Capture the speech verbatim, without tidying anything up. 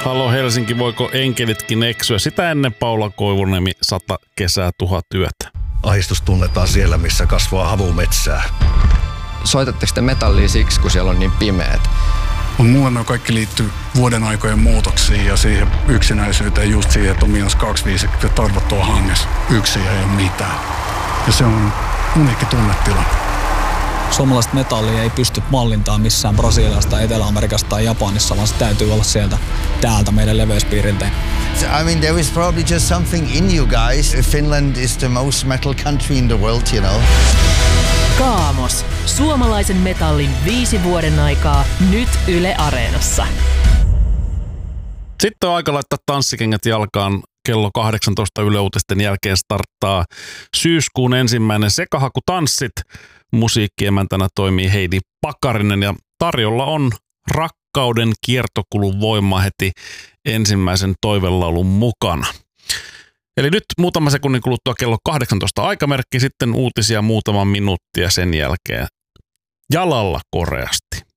Halo Helsinki, voiko enkelitkin eksyä? Sitä ennen Paula Koivuniemi, sata kesää, tuhat yötä. Ahdistus tunnetaan siellä, missä kasvaa havumetsää. Soitatteko te metallia siksi, kun siellä on niin pimeät? Mulle ne kaikki liittyy vuoden aikojen muutoksiin ja siihen yksinäisyyteen, just siihen, että on miinus kaksikymmentäviisi ja tarvot tuo hanges. Yksin ei ole mitään. Ja se on uniikki tunnetila. Suomalaista metallia ei pysty mallintaan missään Brasiliasta, Etelä-Amerikasta tai Japanissa, vaan se täytyy olla sieltä täältä meidän leveyspiiriltä. I mean, there is probably just something in you guys. Finland is the most metal country in the world, you know. Kaamos. Suomalaisen metallin viisi vuoden aikaa. Nyt Yle Areenassa. Sitten on aika laittaa tanssikengät jalkaan. Kello kahdeksantoista Yle Uutisten jälkeen starttaa syyskuun ensimmäinen Sekahaku-tanssit. Musiikkiemäntänä toimii Heidi Pakarinen ja tarjolla on rakkauden kiertokulun voima heti ensimmäisen toivelaulun mukana. Eli nyt muutama sekunnin kuluttua kello kahdeksantoista aikamerkki, sitten uutisia muutama minuuttia sen jälkeen jalalla koreasti.